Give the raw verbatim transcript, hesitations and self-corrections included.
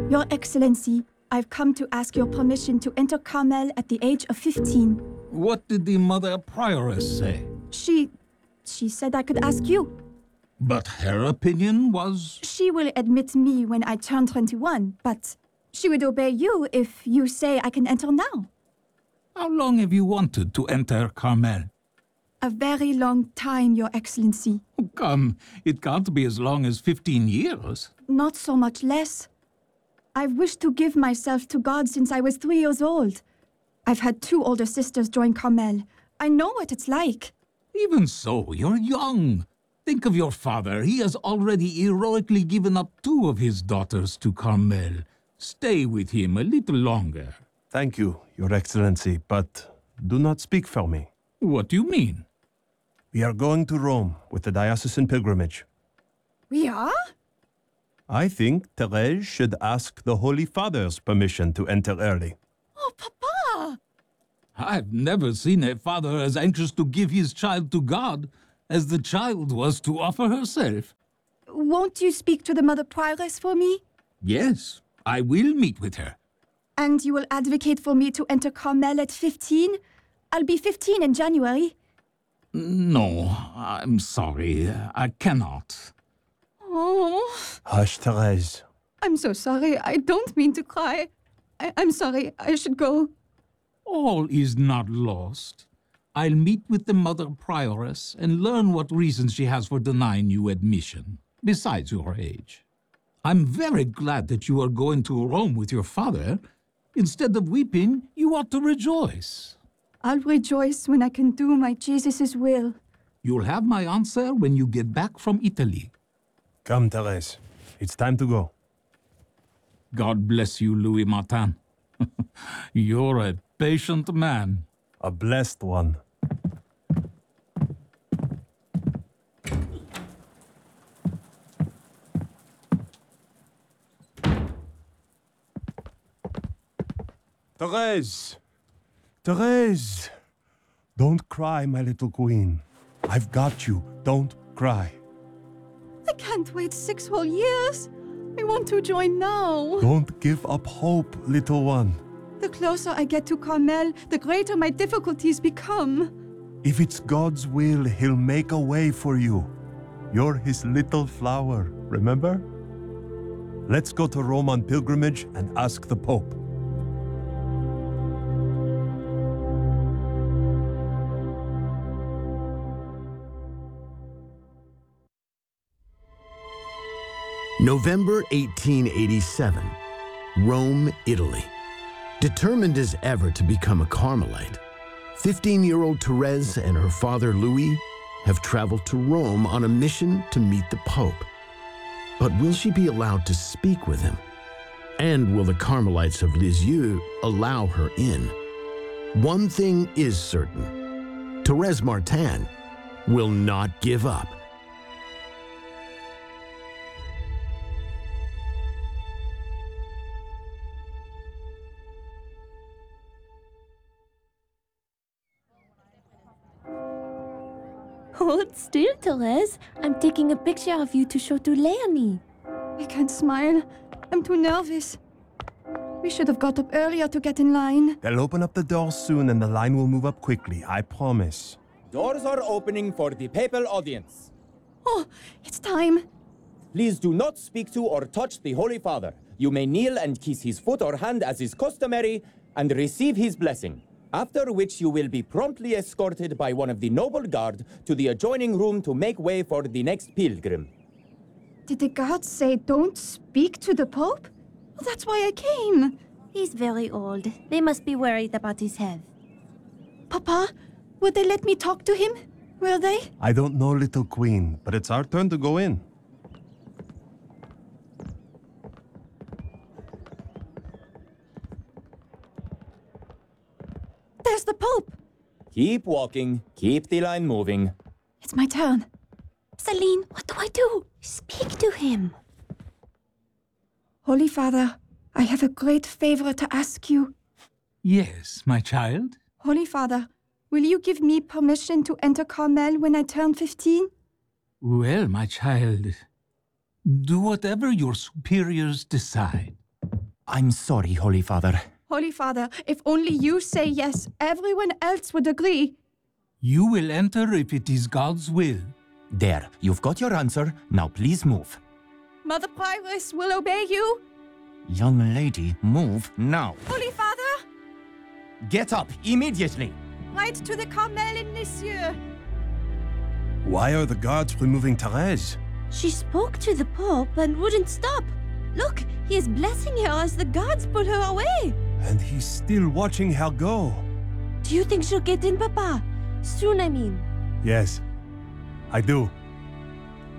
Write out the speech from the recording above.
Your Excellency, I've come to ask your permission to enter Carmel at the age of fifteen. What did the Mother Prioress say? She... she said I could ask you. But her opinion was... She will admit me when I turn twenty-one, but she would obey you if you say I can enter now. How long have you wanted to enter Carmel? A very long time, Your Excellency. Oh, come, it can't be as long as fifteen years. Not so much less. I've wished to give myself to God since I was three years old. I've had two older sisters join Carmel. I know what it's like. Even so, you're young. Think of your father. He has already heroically given up two of his daughters to Carmel. Stay with him a little longer. Thank you, Your Excellency, but do not speak for me. What do you mean? We are going to Rome with the diocesan pilgrimage. We are? I think Therese should ask the Holy Father's permission to enter early. Oh, Papa! I've never seen a father as anxious to give his child to God as the child was to offer herself. Won't you speak to the Mother Prioress for me? Yes, I will meet with her. And you will advocate for me to enter Carmel at fifteen? I'll be fifteen in January. No, I'm sorry. I cannot. Oh. Hush, Therese. I'm so sorry. I don't mean to cry. I I'm sorry. I should go. All is not lost. I'll meet with the Mother Prioress and learn what reasons she has for denying you admission, besides your age. I'm very glad that you are going to Rome with your father. Instead of weeping, you ought to rejoice. I'll rejoice when I can do my Jesus' will. You'll have my answer when you get back from Italy. Come, Therese. It's time to go. God bless you, Louis Martin. You're a patient man. A blessed one. Therese! Therese! Don't cry, my little queen. I've got you. Don't cry. I can't wait six whole years. I want to join now. Don't give up hope, little one. The closer I get to Carmel, the greater my difficulties become. If it's God's will, He'll make a way for you. You're His little flower, remember? Let's go to Rome on pilgrimage and ask the Pope. November eighteen eighty-seven, Rome, Italy. Determined as ever to become a Carmelite, fifteen-year-old Therese and her father Louis have traveled to Rome on a mission to meet the Pope. But will she be allowed to speak with him? And will the Carmelites of Lisieux allow her in? One thing is certain. Therese Martin will not give up. Hold still, Therese. I'm taking a picture of you to show to Leonie. I can't smile. I'm too nervous. We should have got up earlier to get in line. They'll open up the doors soon and the line will move up quickly, I promise. Doors are opening for the papal audience. Oh, it's time. Please do not speak to or touch the Holy Father. You may kneel and kiss his foot or hand as is customary and receive his blessing. After which you will be promptly escorted by one of the noble guard to the adjoining room to make way for the next pilgrim. Did the guards say don't speak to the Pope? Well, that's why I came. He's very old. They must be worried about his health. Papa, would they let me talk to him? Will they? I don't know, little queen, but it's our turn to go in. There's the Pope. Keep walking. Keep the line moving. It's my turn. Celine, what do I do? Speak to him. Holy Father, I have a great favor to ask you. Yes, my child. Holy Father, will you give me permission to enter Carmel when I turn fifteen? Well, my child, do whatever your superiors decide. I'm sorry, Holy Father. Holy Father, if only you say yes, everyone else would agree. You will enter if it is God's will. There, you've got your answer. Now please move. Mother Prioress will obey you. Young lady, move now. Holy Father, Get up immediately. right to the Carmel in Lisieux. Why are the guards removing Therese? She spoke to the Pope and wouldn't stop. Look, he is blessing her as the guards pull her away. And he's still watching her go. Do you think she'll get in, Papa? Soon, I mean. Yes, I do.